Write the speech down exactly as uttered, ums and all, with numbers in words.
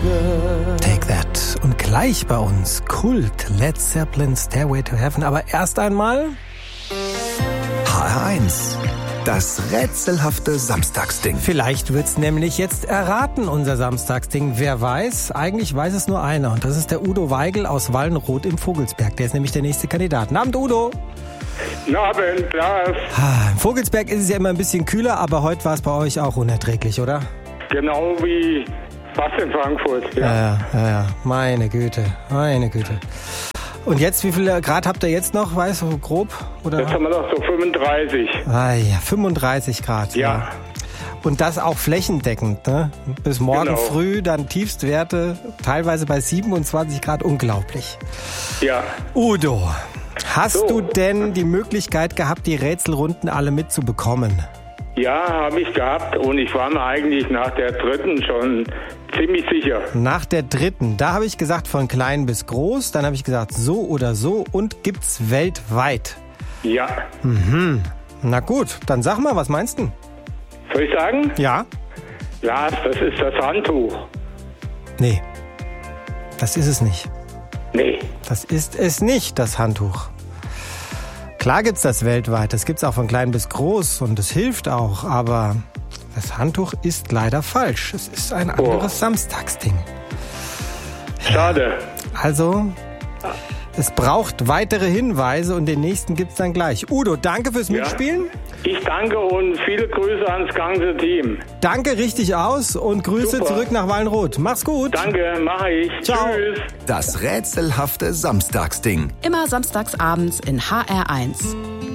Take That. Und gleich bei uns Kult, Led Zeppelin, Stairway to Heaven. Aber erst einmal H R eins. Das rätselhafte Samstagsding. Vielleicht wird's nämlich jetzt erraten, unser Samstagsding. Wer weiß? Eigentlich weiß es nur einer. Und das ist der Udo Weigel aus Wallenroth im Vogelsberg. Der ist nämlich der nächste Kandidat. Guten Abend, Udo. Guten Abend, Lars. Im Vogelsberg ist es ja immer ein bisschen kühler, aber heute war es bei euch auch unerträglich, oder? Genau wie fast in Frankfurt. Ja, ja, ja, ja. Meine Güte, meine Güte. Und jetzt, wie viel Grad habt ihr jetzt noch, weißt du, grob? Oder? Jetzt haben wir noch so fünfunddreißig. Ah ja, fünfunddreißig Grad. Ja. ja. Und das auch flächendeckend, ne? Bis morgen Genau. früh dann Tiefstwerte, teilweise bei siebenundzwanzig Grad, unglaublich. Ja. Udo, hast So. du denn die Möglichkeit gehabt, die Rätselrunden alle mitzubekommen? Ja, habe ich gehabt und ich war mir eigentlich nach der dritten schon ziemlich sicher. Nach der dritten, da habe ich gesagt von klein bis groß, dann habe ich gesagt so oder so und gibt's weltweit. Ja. Mhm. Na gut, dann sag mal, was meinst du? Soll ich sagen? Ja? Lars, das ist das Handtuch. Nee, das ist es nicht. Nee. Das ist es nicht, das Handtuch. Klar gibt's das weltweit, das gibt's auch von klein bis groß und es hilft auch, aber das Handtuch ist leider falsch. Es ist ein anderes Oh. Samstagsding. Schade. Also, es braucht weitere Hinweise und den nächsten gibt's dann gleich. Udo, danke fürs Ja. Mitspielen. Ich danke und viele Grüße ans ganze Team. Danke, richtig aus und Grüße Super. zurück nach Wallenroth. Mach's gut. Danke, mache ich. Ciao. Tschüss. Das rätselhafte Samstagsding. Immer samstags abends in H R eins.